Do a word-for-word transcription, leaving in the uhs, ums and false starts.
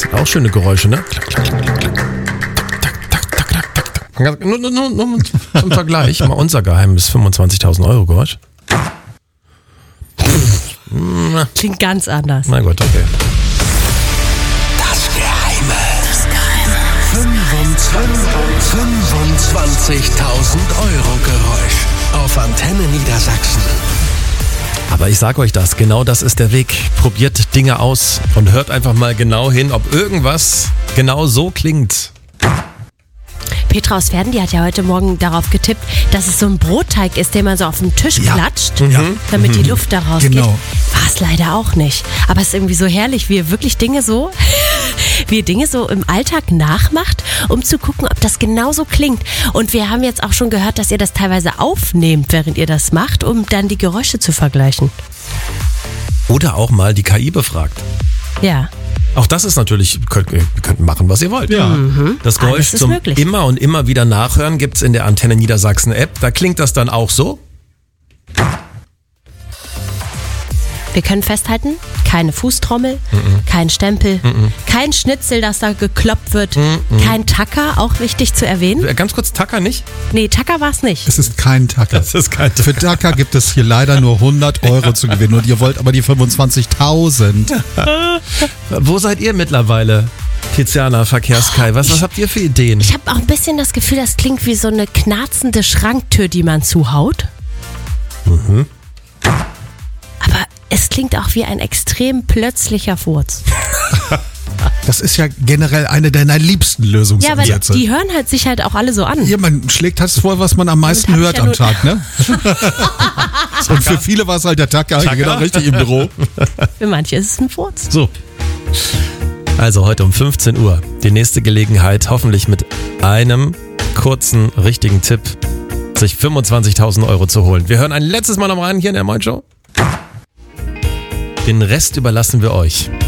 sind auch schöne Geräusche, ne? Klack, klack, klack, klack, klack. Tak, tak, tak, tak, tak, tak. Nur, nur, nur, nur zum Vergleich, mal unser geheimes fünfundzwanzigtausend Euro Geräusch. Klingt ganz anders. Na gut, okay. Das Geheime. Das Geheime. fünfundzwanzigtausend Euro Geräusch auf Antenne Niedersachsen. Aber ich sag euch das, genau das ist der Weg. Probiert Dinge aus und hört einfach mal genau hin, ob irgendwas genau so klingt. Petra aus Verden, die hat ja heute Morgen darauf getippt, dass es so ein Brotteig ist, den man so auf den Tisch Ja. klatscht, Mhm. damit die Luft da rausgeht. Genau. War es leider auch nicht. Aber es ist irgendwie so herrlich, wie ihr wirklich Dinge so, wie ihr Dinge so im Alltag nachmacht, um zu gucken, ob das genauso klingt. Und wir haben jetzt auch schon gehört, dass ihr das teilweise aufnehmt, während ihr das macht, um dann die Geräusche zu vergleichen. Oder auch mal die K I befragt. Ja. Auch das ist natürlich, könnt, ihr könnt machen, was ihr wollt. Ja. Das Geräusch Alles ist zum möglich. immer und immer wieder nachhören gibt's in der Antenne Niedersachsen App. Da klingt das dann auch so. Wir können festhalten, keine Fußtrommel, kein Stempel, kein Schnitzel, das da gekloppt wird, kein Tacker, auch wichtig zu erwähnen. Äh, Ganz kurz, Tacker nicht? Nee, Tacker war es nicht. Es ist kein Tacker. Das ist kein Für Tacker gibt es hier leider nur hundert Euro zu gewinnen und ihr wollt aber die fünfundzwanzigtausend. Wo seid ihr mittlerweile, Tiziana Verkehrskai? Was, was habt ihr für Ideen? Ich habe auch ein bisschen das Gefühl, das klingt wie so eine knarzende Schranktür, die man zuhaut. Mhm. Aber es klingt auch wie ein extrem plötzlicher Furz. Das ist ja generell eine deiner liebsten Ja, aber Lösungsansätze. die hören halt sich halt auch alle so an. Ja, man schlägt das vor, was man am meisten hab ich hört ja am nur- Tag, ne? Und für viele war es halt der Tacker, genau richtig im Büro. Für manche ist es ein Furz. So. Also heute um fünfzehn Uhr. Die nächste Gelegenheit, hoffentlich mit einem kurzen, richtigen Tipp, sich fünfundzwanzigtausend Euro zu holen. Wir hören ein letztes Mal noch rein hier in der Moin Show. Den Rest überlassen wir euch.